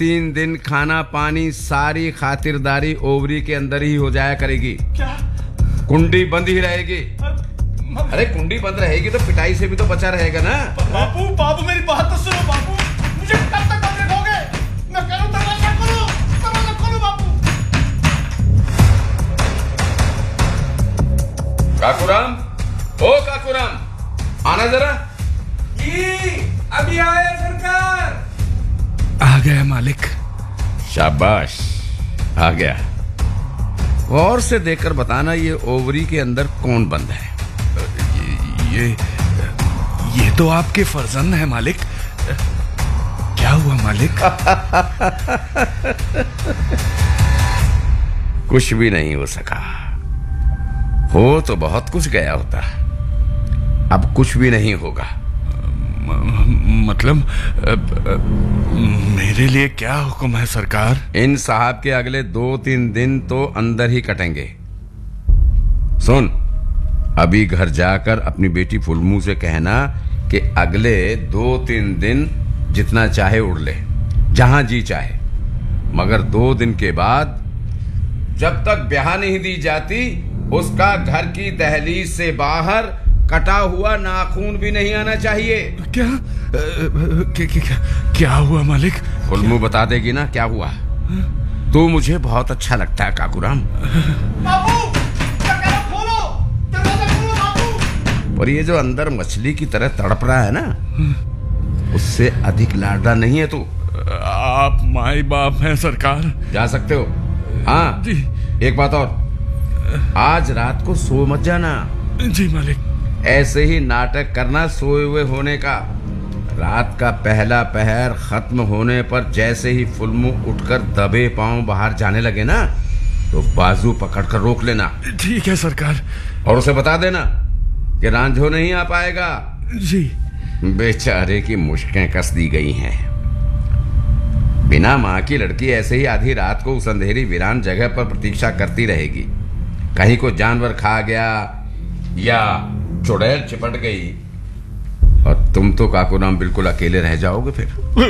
2-3 दिन खाना पानी सारी खातिरदारी ओवरी के अंदर ही हो जाया करेगी। क्या? कुंडी बंद ही रहेगी। अरे कुंडी बंद रहेगी तो पिटाई से भी तो बचा रहेगा ना। बाबू बाबू मेरी बात तो सुनो बाबू, मुझे कब तक बंद रखोगे? मैं कह रहा हूं दरवाजा खोलो बाबू। काकूराम, ओ काकूराम, आना जरा। जी अभी आया सरकार। आ गया मालिक। शाबाश, आ गया। गौर से देखकर बताना ये ओवरी के अंदर कौन बंद है। ये तो आपके फर्जंद है मालिक। क्या हुआ मालिक? कुछ भी नहीं हो सका। हो तो बहुत कुछ गया होता, अब कुछ भी नहीं होगा। मतलब मेरे लिए क्या हुक्म है सरकार? इन साहब के अगले 2-3 दिन तो अंदर ही कटेंगे। सुन, अभी घर जाकर अपनी बेटी फुलमू से कहना कि अगले 2-3 दिन जितना चाहे उड़ ले, जहां जी चाहे, मगर 2 दिन के बाद जब तक ब्याह नहीं दी जाती उसका घर की दहलीज से बाहर कटा हुआ नाखून भी नहीं आना चाहिए। क्या हुआ मालिक? फुलमू बता देगी ना क्या हुआ। तू मुझे बहुत अच्छा लगता है काकूराम। बाबू दरवाजा खोलो बाबू। और ये जो अंदर मछली की तरह तड़प रहा है ना, उससे अधिक लाडला नहीं है तू। आप माई बाप हैं सरकार। जा सकते हो। हाँ जी। एक बात और, आज रात को सो मत जाना। जी मालिक। ऐसे ही नाटक करना सोए हुए होने का। रात का पहला पहर खत्म होने पर जैसे ही फुलमू उठकर दबे पांव बाहर जाने लगे ना, तो बाजू पकड़कर रोक लेना। ठीक है सरकार। और उसे बता देना कि रांझो नहीं आ पाएगा। जी। बेचारे की मुश्कें कस दी गई हैं। बिना माँ की लड़की ऐसे ही आधी रात को उस अंधेरी वीरान जगह पर प्रतीक्षा करती रहेगी। कहीं को जानवर खा गया या चुड़ैल चिपट गई, और तुम तो काकूराम बिल्कुल अकेले रह जाओगे फिर।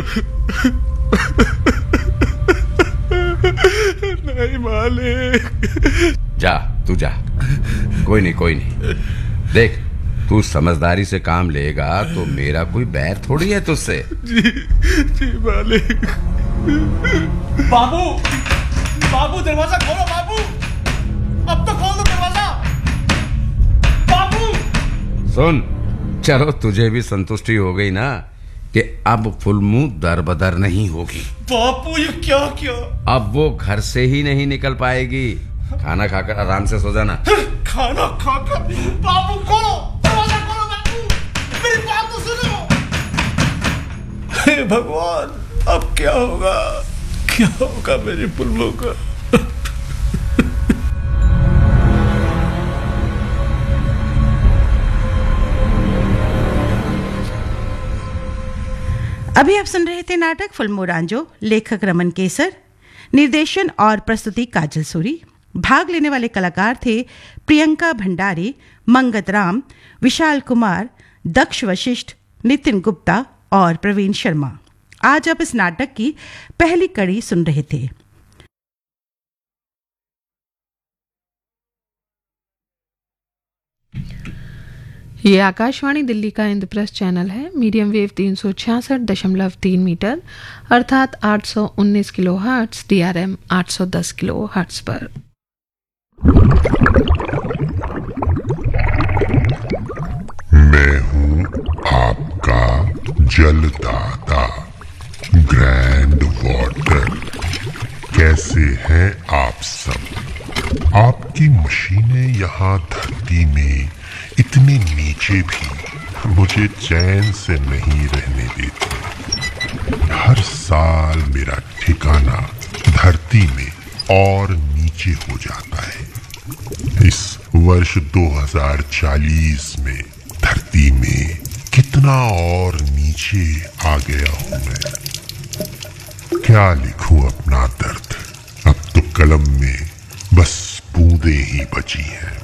नहीं मालिक। जा, तू जा। कोई नहीं। देख, तू समझदारी से काम लेगा तो मेरा कोई बैर थोड़ी है तुझसे। जी मालिक। बाबू दरवाजा खोलो बाबू, अब तो खोल दो दरवाजा बाबू। सुन, चलो तुझे भी संतुष्टि हो गई ना कि अब फुलमू दरबदर नहीं होगी। बापू ये क्या किया? अब वो घर से ही नहीं निकल पाएगी। खाना खाकर आराम से सो जाना। खाना खाकर? बाबू खोलो दरवाजा खोलो बाबू, मेरी बात तो सुनो। हे भगवान, अब क्या होगा मेरी फुलमू का? अभी आप सुन रहे थे नाटक फुलमू रांझो, लेखक रमन केसर, निर्देशन और प्रस्तुति काजल सूरी। भाग लेने वाले कलाकार थे प्रियंका भंडारी, मंगत राम, विशाल कुमार, दक्ष वशिष्ठ, नितिन गुप्ता और प्रवीण शर्मा। आज आप इस नाटक की पहली कड़ी सुन रहे थे। ये आकाशवाणी दिल्ली का इंद्रप्रस्थ चैनल है। मीडियम वेव 366.3 मीटर अर्थात 819 kilo hertz, DRM 810 kilo hertz पर। मैं हूँ आपका जलदाता ग्रैंड वाटर। कैसे हैं आप सब? आपकी मशीनें यहाँ धरती में इतने नीचे भी मुझे चैन से नहीं रहने देती। हर साल मेरा ठिकाना धरती में और नीचे हो जाता है। इस वर्ष 2040 में धरती में कितना और नीचे आ गया हूं मैं। क्या लिखूं अपना दर्द, अब तो कलम में बस बूंदें ही बची हैं।